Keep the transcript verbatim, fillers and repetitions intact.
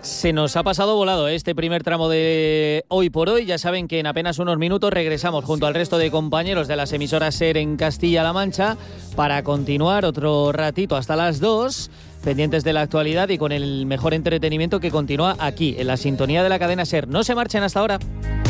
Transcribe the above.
Se nos ha pasado volado este primer tramo de Hoy por Hoy. Ya saben que en apenas unos minutos regresamos junto al resto de compañeros de las emisoras SER en Castilla-La Mancha para continuar otro ratito hasta las dos, pendientes de la actualidad y con el mejor entretenimiento que continúa aquí, en la sintonía de la cadena SER. No se marchen hasta ahora.